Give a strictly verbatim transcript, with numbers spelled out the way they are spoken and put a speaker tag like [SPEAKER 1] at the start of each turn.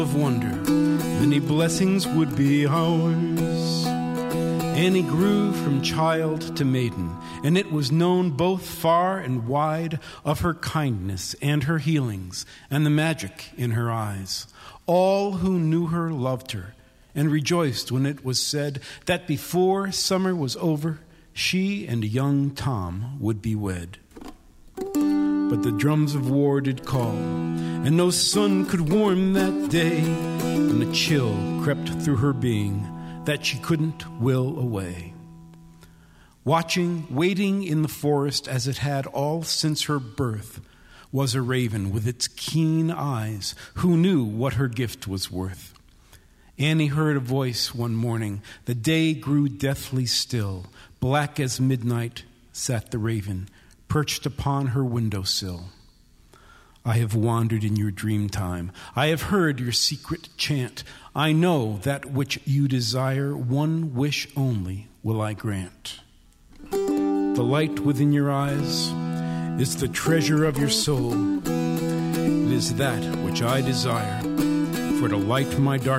[SPEAKER 1] of wonder, many blessings would be ours. Annie grew from child to maiden, and it was known both far and wide of her kindness and her healings and the magic in her eyes. All who knew her loved her and rejoiced when it was said that before summer was over, she and young Tom would be wed. But the drums of war did call, and no sun could warm that day, and a chill crept through her being that she couldn't will away. Watching, waiting in the forest as it had all since her birth, was a raven with its keen eyes who knew what her gift was worth. Annie heard a voice one morning. The day grew deathly still. Black as midnight sat the raven, perched upon her windowsill. I have wandered in your dream time. I have heard your secret chant. I know that which you desire, one wish only will I grant. The light within your eyes is the treasure of your soul. It is that which I desire, for to light my dark